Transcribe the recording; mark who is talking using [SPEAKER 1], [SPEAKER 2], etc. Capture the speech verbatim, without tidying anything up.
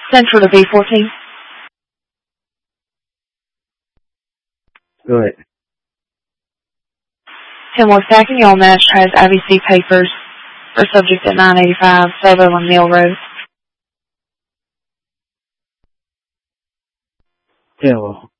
[SPEAKER 1] Central to B fourteen.
[SPEAKER 2] Go ahead.
[SPEAKER 1] Kenworth Packing, y'all match has I V C papers for subject at nine eighty-five Sutherland Mill Road.
[SPEAKER 2] Hello.